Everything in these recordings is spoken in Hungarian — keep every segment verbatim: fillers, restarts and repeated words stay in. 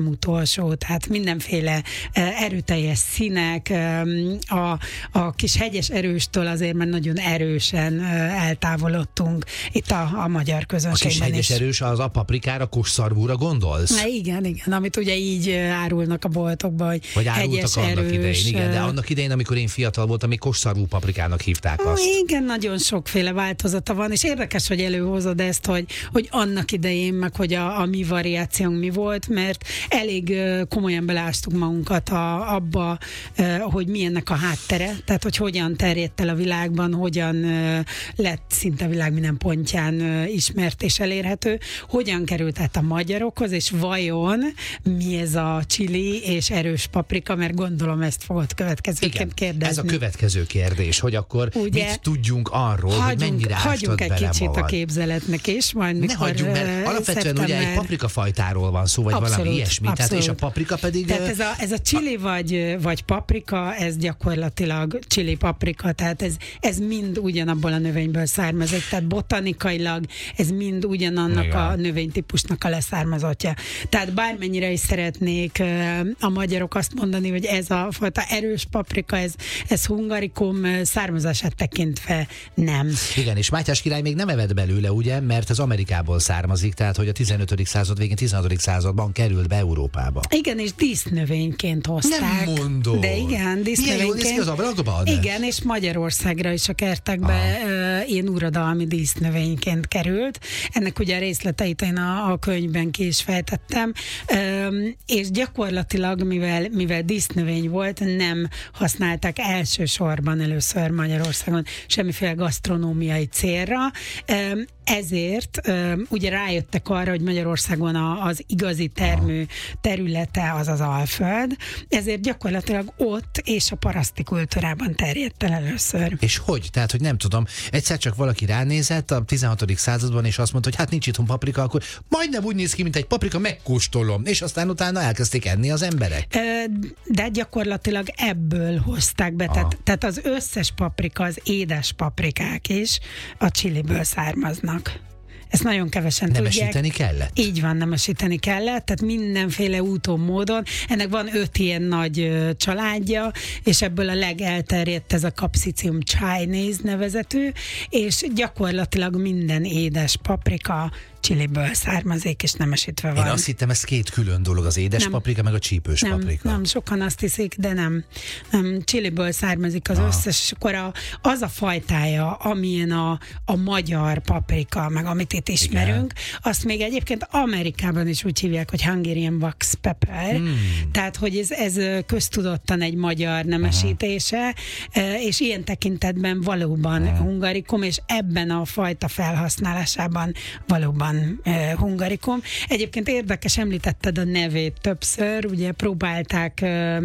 utolsó, tehát mindenféle erőteljes színek, a, a kis hegyes erőstől azért már nagyon erősen eltávolodtunk itt a, a magyar közönségben. A kis hegyes is. erős, az a paprikára, kosszarvúra gondolsz? Na, igen, igen, amit ugye így árulnak a boltokban, hogy Vagy hegyes árultak annak erős. idején, igen, de annak idején, amikor én fiatal voltam, még kosszarvú paprikának hívták azt. Igen, nagyon sokféle változata van, és érdekes, hogy előhozod ezt, hogy, hogy annak idején, meg hogy a, a mi variációnk mi volt, mert elég komolyan belástuk magunkat a, abba, hogy mi ennek a háttere, tehát hogy hogyan terjedt el a világban, hogyan lett szinte a világ minden pontján ismert és elérhető, hogyan került át a magyarokhoz, és vajon mi ez a chili és erős paprika, mert gondolom ezt fogod következőként kérdezni. Ez a következő kérdés, hogy akkor ugye, mit tudjunk arról, hagyunk, hogy mennyire hagyjunk egy kicsit magad. A képzeletnek is, majd mikor... Ne hagyjuk, mert alapvetően szeptember... ugye egy paprikafajtáról van szó, vagy abszolút, valami ilyesmi, abszolút. Tehát, és a paprika pedig... Tehát ez a, ez a chili vagy, vagy paprika, ez gyakorlatilag chili paprika, tehát ez, ez mind ugyanabból a növényből származik, tehát botanikailag ez mind ugyanannak igen. a növénytípusnak a leszármazottja. Tehát bármennyire is szeretnék a magyarok azt mondani, hogy ez a fajta erős paprika, ez, ez hungarikum származását tekintve nem. Igen, és Mátyás király még nem evett belőle, ugye, mert az Amerikából származik, tehát hogy a tizenötödik század végén, tizenhatodik században került be Európába. Igen, és dísznövényként hozták. Nem mondod. De igen, dísznövényként. Milyen jól néz ki az ablakban? Igen, és Magyarországra is a kertekbe uh, ilyen uradalmi dísznövényként került. Ennek ugye a részleteit én a, a könyvben ki is fejtettem, um, és gyakorlatilag, mivel, mivel dísznövény volt, nem használták elsősorban először Magyarországon semmiféle gasztronómiai célra, um, ezért um, ugye rájöttek arra, hogy Magyarországon a, az igazi termő területe az az Alföld, ezért gyakorlatilag ott és a paraszti kultúrában terjedt el először. És hogy? Tehát, hogy nem tudom, egyszer csak valaki ránézett a tizenhatodik században, és azt mondta, hogy hát nincs itthon paprika, akkor majdnem úgy néz ki, mint egy paprika, megkóstolom, és aztán utána elkezdték enni az emberek. De gyakorlatilag ebből hozták be, tehát, tehát az összes paprika, az édes paprikák is a chiliből származnak. Ezt nagyon kevesen nemesíteni tudják. kellett? Így van, nemesíteni kellett, tehát mindenféle úton, módon. Ennek van öt ilyen nagy ö, családja, és ebből a legelterjedt ez a Capsicum Chinese nevezetű, és gyakorlatilag minden édes paprika chiliből származik, és nemesítve van. Én azt hittem, ez két külön dolog, az édes nem. paprika, meg a csípős nem, paprika. Nem, sokan azt hiszik, de nem. nem chiliből származik az ah. összes, és akkor a, az a fajtája, amilyen a, a magyar paprika, meg amit itt ismerünk, igen. azt még egyébként Amerikában is úgy hívják, hogy Hungarian wax pepper, hmm. tehát, hogy ez, ez köztudottan egy magyar nemesítése, aha. és ilyen tekintetben valóban aha. hungarikum, és ebben a fajta felhasználásában valóban Uh, hungarikum. Egyébként érdekes, említetted a nevét többször, ugye próbálták uh,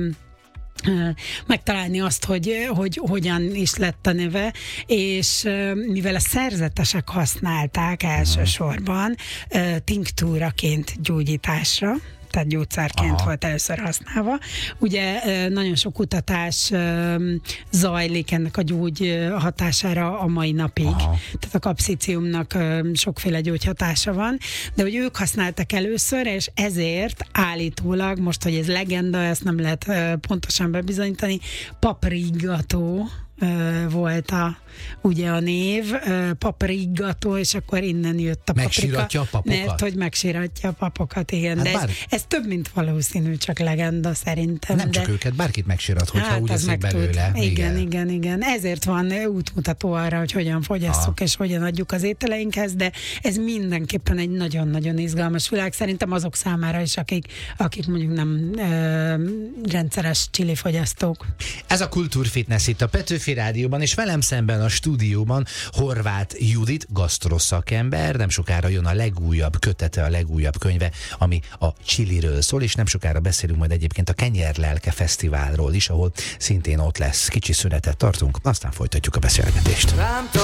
uh, megtalálni azt, hogy, hogy hogyan is lett a neve, és uh, mivel a szerzetesek használták elsősorban uh, tinktúraként gyógyításra, tehát gyógyszerként aha. volt először használva. Ugye nagyon sok kutatás zajlik ennek a gyógy hatására a mai napig. Aha. Tehát a kapsziciumnak sokféle gyógyhatása van, de hogy ők használtak először, és ezért állítólag, most, hogy ez legenda, ezt nem lehet pontosan bebizonyítani, paprigató volt a, ugye a név, paprigató, és akkor innen jött a paprika. Megsiratja a papokat? Mert hogy megsiratja a papokat, igen. Hát de bár... ez, ez több, mint valószínű, csak legenda szerintem. Nem de... csak őket, bárkit megsirat, hogyha hát, úgy eszik belőle. Igen, igen, igen, igen. Ezért van útmutató arra, hogy hogyan fogyasszuk, és hogyan adjuk az ételeinkhez, de ez mindenképpen egy nagyon-nagyon izgalmas világ. Szerintem azok számára is, akik, akik mondjuk nem ö, rendszeres chilifogyasztók. Ez a Kultúrfitness itt a Petőfi Rádióban, és velem szemben a stúdióban Horváth Judit, gasztroszakember. Nem sokára jön a legújabb kötete, a legújabb könyve, ami a chiliről szól, és nem sokára beszélünk majd egyébként a Kenyérlelke Fesztiválról is, ahol szintén ott lesz. Kicsi szünetet tartunk, aztán folytatjuk a beszélgetést.